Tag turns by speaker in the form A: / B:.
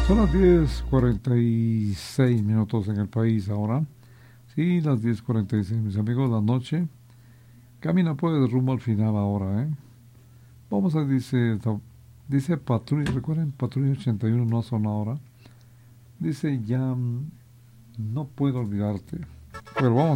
A: Son las 10:46 en el país ahora. Sí, las 10:46, mis amigos, la noche. Camina pues rumbo al final ahora, ¿eh? Vamos a, dice Patrulla, recuerden, Patrulla 81 no son ahora. Dice ya, no puedo olvidarte. Pero vamos